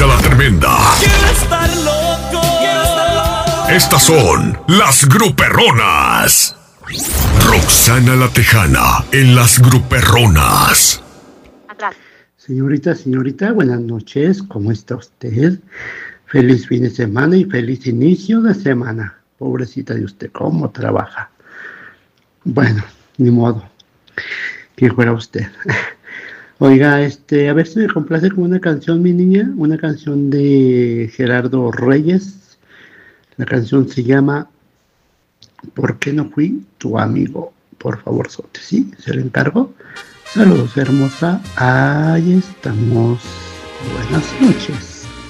escucha la tremenda. Quiero estar loco. Estas son las gruperronas. Roxana la Tejana en las gruperronas. Señorita, buenas noches. ¿Cómo está usted? Feliz fin de semana y feliz inicio de semana. Pobrecita de usted, ¿cómo trabaja? Bueno, ni modo. Que fuera usted. Oiga, a ver si me complace con una canción, mi niña. Una canción de Gerardo Reyes. La canción se llama ¿Por qué no fui tu amigo? Por favor, Sote, ¿sí? Se lo encargo. Saludos, hermosa. Ahí estamos. Buenas noches.